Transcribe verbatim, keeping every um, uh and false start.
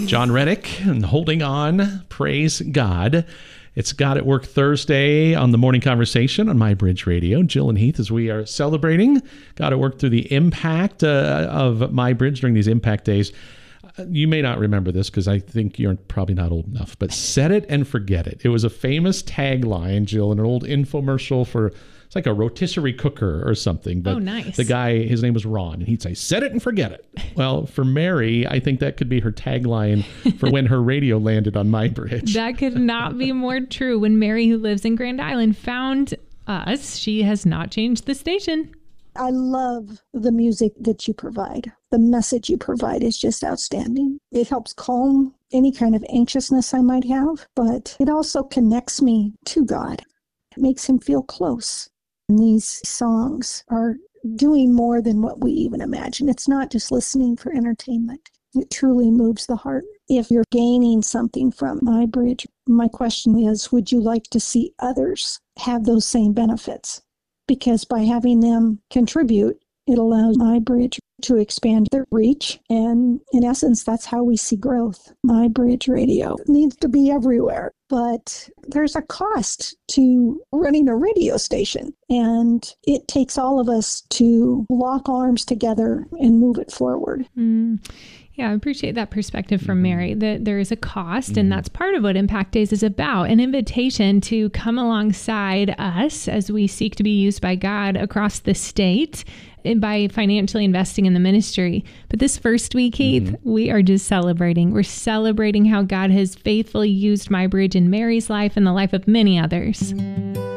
John Reddick and Holding On. Praise God. It's God at Work Thursday on the Morning Conversation on My Bridge Radio. Jill and Heath, as we are celebrating God at Work through the impact uh, of My Bridge during these impact days. Uh, you may not remember this because I think you're probably not old enough, but set it and forget it. It was a famous tagline, Jill, in an old infomercial for, it's like a rotisserie cooker or something. But oh, nice. The guy, his name was Ron, and he'd say, set it and forget it. Well, for Mary, I think that could be her tagline for when her radio landed on My Bridge. That could not be more true. When Mary, who lives in Grand Island, found us, she has not changed the station. I love the music that you provide. The message you provide is just outstanding. It helps calm any kind of anxiousness I might have, but it also connects me to God. It makes him feel close. And these songs are doing more than what we even imagine. It's not just listening for entertainment. It truly moves the heart. If you're gaining something from My Bridge, my question is, would you like to see others have those same benefits? Because by having them contribute, it allows My Bridge to expand their reach. And in essence, that's how we see growth. My Bridge Radio needs to be everywhere. But there's a cost to running a radio station. And it takes all of us to lock arms together and move it forward. Mm. Yeah, I appreciate that perspective from Mary, that there is a cost, Mm-hmm. and that's part of what Impact Days is about, an invitation to come alongside us as we seek to be used by God across the state and by financially investing in the ministry. But this first week, Heath, mm-hmm. we are just celebrating. We're celebrating how God has faithfully used My Bridge in Mary's life and the life of many others.